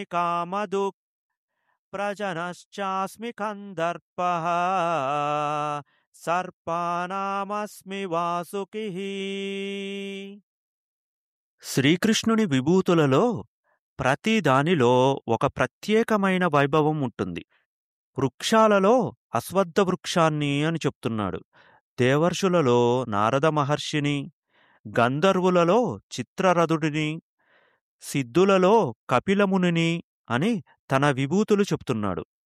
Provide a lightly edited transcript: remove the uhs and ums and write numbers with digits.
కామదుక్ ప్రజనశ్చాస్మి కందర్పః సర్పానామస్మి వాసుకిః. శ్రీకృష్ణుని విభూతులలో ప్రతి దానిలో ఒక ప్రత్యేకమైన వైభవం ఉంటుంది. వృక్షాలలో అశ్వత్థ వృక్షాన్ని అని చెప్తున్నాడు. దేవర్షులలో నారద మహర్షిని, గంధర్వులలో చిత్రరథుడిని, సిద్ధులలో కపిలమునిని అని తన విభూతులు చెప్తున్నాడు.